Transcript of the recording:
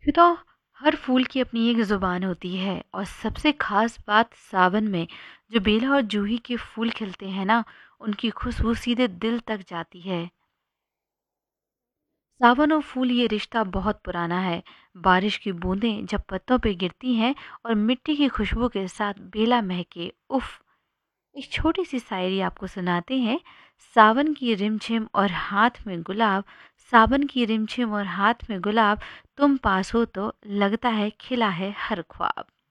ये तो हर फूल की अपनी एक ज़ुबान होती है और सबसे ख़ास बात सावन में जो बेला और जूही के फूल खिलते हैं ना, उनकी खुशबू सीधे दिल तक जाती है। सावन और फूल ये रिश्ता बहुत पुराना है। बारिश की बूंदें जब पत्तों पे गिरती हैं और मिट्टी की खुशबू के साथ बेला महके, उफ़! एक छोटी-सी शायरी आपको सुनाते हैं। सावन की रिमझिम और हाथ में गुलाब, सावन की रिमझिम और हाथ में गुलाब, तुम पास हो तो लगता है खिला है हर ख्वाब।